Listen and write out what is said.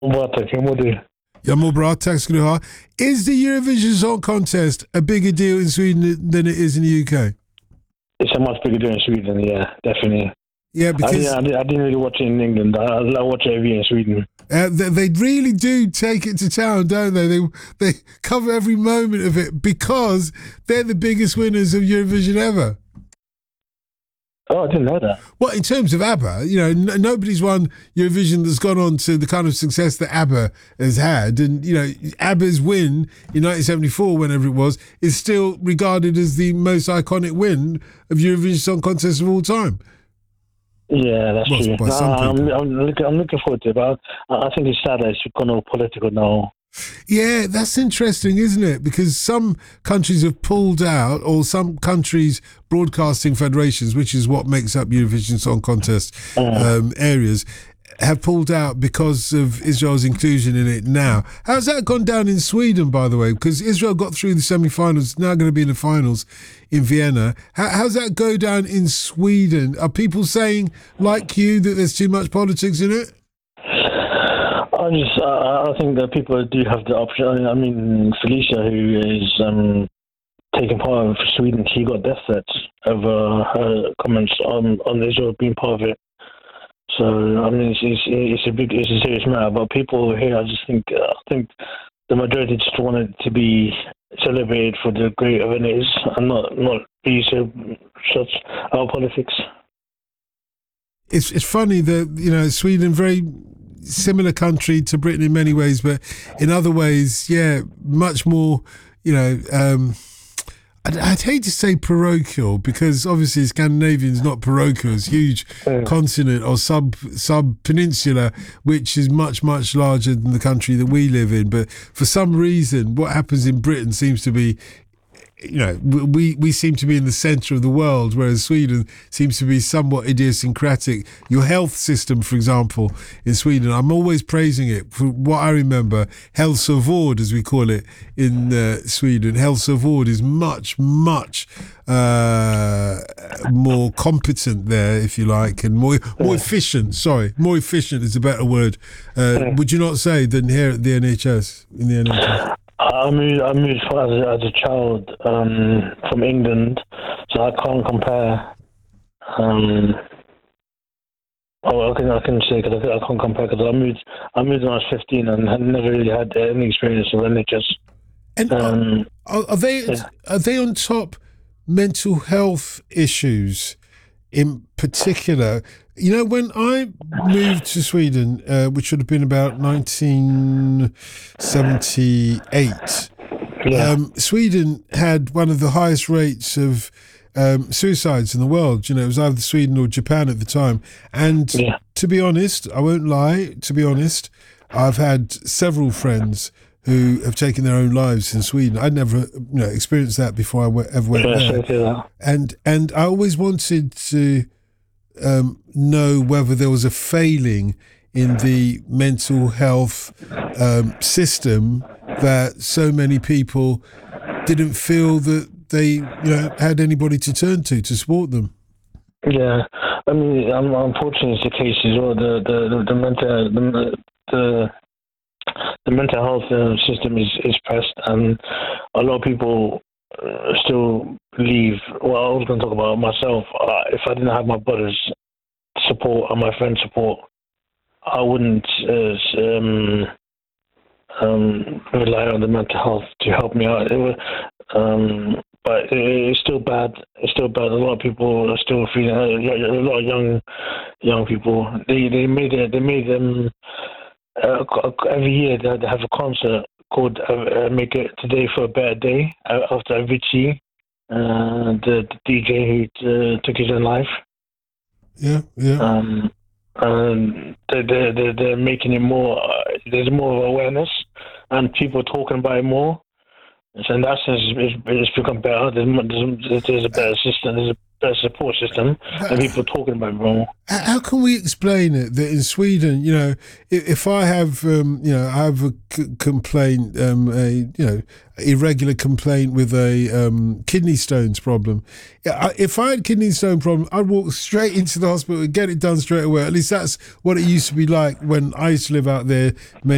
Jag mår bra, tack ska du ha. Is the Eurovision Song Contest a bigger deal in Sweden than it is in the UK? It's a much bigger deal in Sweden, yeah, definitely. Yeah, because I didn't really watch it in England. I watch it in Sweden. they really do take it to town, don't they? They cover every moment of it because they're the biggest winners of Eurovision ever. Oh, I didn't know that. Well, in terms of ABBA, you know, nobody's won Eurovision that's gone on to the kind of success that ABBA has had. And, you know, ABBA's win in 1974, whenever it was, is still regarded as the most iconic win of Eurovision Song Contest of all time. Yeah, that's true. By some people. I'm looking forward to it, but I think it's sad that it's gone all political now. Yeah, that's interesting, isn't it? Because some countries have pulled out, or some countries' broadcasting federations, which is what makes up Eurovision Song Contest areas, have pulled out because of Israel's inclusion in it now. How's that gone down in Sweden, by the way? Because Israel got through the semi-finals, now going to be in the finals in Vienna. How's that go down in Sweden? Are people saying, like you, that there's too much politics in it? I think that people do have the option. I mean, Felicia, who is taking part of Sweden, she got death threats over her comments on Israel being part of it. So I mean, it's a serious matter. But people here, I think the majority just want it to be celebrated for the great event it is, and not be such our politics. It's funny that, you know, Sweden, very similar country to Britain in many ways, but in other ways, yeah, much more, you know, I'd hate to say parochial, because obviously Scandinavian's not parochial, it's huge continent or sub-peninsula, which is much, much larger than the country that we live in. But for some reason, what happens in Britain seems to be, you know, we seem to be in the centre of the world, whereas Sweden seems to be somewhat idiosyncratic. Your health system, for example, in Sweden, I'm always praising it for what I remember. Hälsovård, as we call it in Sweden, Hälsovård is much, much more competent there, if you like, and more efficient. Sorry, more efficient is a better word. Would you not say, than here at the NHS, in the NHS? I moved as a child from England, so I can't compare. I can say, because I can't compare, because I moved when I was 15 and had never really had any experience of NHS. And are they on top mental health issues in particular? You know, when I moved to Sweden, which would have been about 1978, Sweden had one of the highest rates of suicides in the world. You know, it was either Sweden or Japan at the time. And to be honest, I won't lie, to be honest, I've had several friends who have taken their own lives in Sweden. I'd never, experienced that before I ever went there. And I always wanted to know whether there was a failing in the mental health system, that so many people didn't feel that they had anybody to turn to support them. Yeah, I mean, unfortunately, it's the case as well. The mental health system is pressed, and a lot of people still believe. Well, I was going to talk about myself. If I didn't have my brother's support and my friend's support, I wouldn't rely on the mental health to help me out. But it's still bad. It's still bad. A lot of people are still feeling. A lot of young people. They made them. Every year they have a concert called "Make It Today for a Better Day" after Avicii, the DJ who took his own life. Yeah. They're making it more. There's more awareness, and people are talking about it more. So in that sense, it's become better. There's a better system. There's a better support system, and people are talking about it more. How can we explain it that in Sweden, if I have, I have a complaint, irregular complaint with a kidney stones problem. If I had kidney stone problem, I'd walk straight into the hospital and get it done straight away. At least that's what it used to be like when I used to live out there many